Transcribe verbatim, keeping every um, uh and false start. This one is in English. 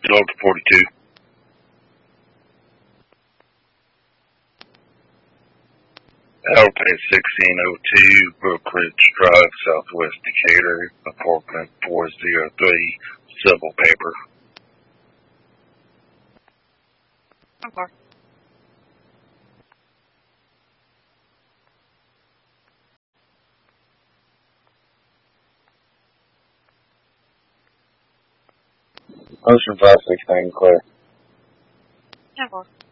Delta forty-two. Alpha sixteen oh two, Brook Ridge Drive, Southwest Decatur, apartment four oh three, civil paper. Okay. Ocean five sixteen, clear. Okay.